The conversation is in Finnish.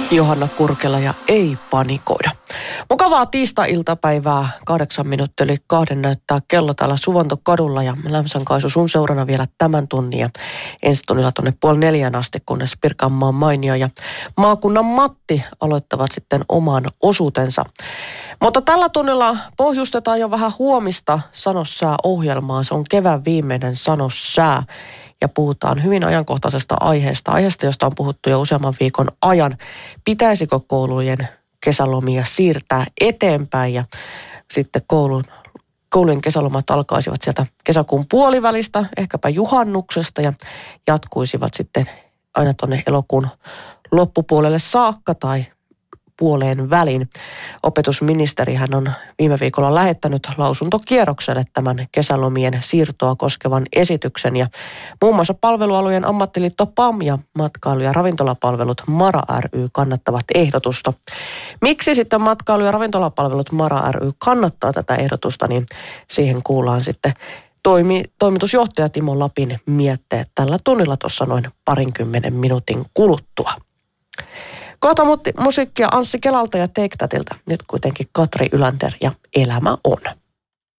Johanna Kurkela ja Ei panikoida. Mukavaa tiistai-iltapäivää, 8 minuuttia yli 2 näyttää kello täällä Suvantokadulla ja Lämsän Kaisu sun seurana vielä tämän tunnin ja ensi tunnilla tuonne 3:30 asti, kunnes Pirkanmaan Mainio ja maakunnan Matti aloittavat sitten oman osuutensa. Mutta tällä tunnilla pohjustetaan jo vähän huomista Sanossää-ohjelmaa. Se on kevään viimeinen Sanossää. Ja puhutaan hyvin ajankohtaisesta aiheesta, josta on puhuttu jo useamman viikon ajan. Pitäisikö koulujen kesälomia siirtää eteenpäin ja sitten koulujen kesälomat alkaisivat sieltä kesäkuun puolivälistä, ehkäpä juhannuksesta ja jatkuisivat sitten aina tuonne elokuun loppupuolelle saakka tai puoleen välin. Opetusministerihän on viime viikolla lähettänyt lausuntokierrokselle tämän kesälomien siirtoa koskevan esityksen ja muun muassa palvelualojen ammattiliitto PAM ja matkailu- ja ravintolapalvelut MaRa ry kannattavat ehdotusta. Miksi sitten matkailu- ja ravintolapalvelut MaRa ry kannattaa tätä ehdotusta, niin siihen kuullaan sitten toimitusjohtaja Timo Lapin mietteet tällä tunnilla tuossa noin 20 minuutin kuluttua. Kohta musiikkia Anssi Kelalta ja Take Thatiltä. Nyt kuitenkin Katri Yländer ja Elämä on.